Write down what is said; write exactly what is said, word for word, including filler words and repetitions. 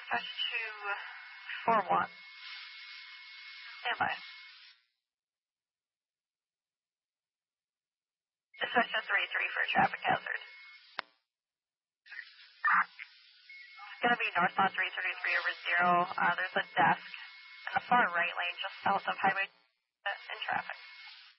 dispatch two four one. Stand by. Dispatch to three three for a traffic hazard. It's going to be northbound three thirty-three over zero. Uh, there's a desk in the far right lane just south of highway uh, in traffic.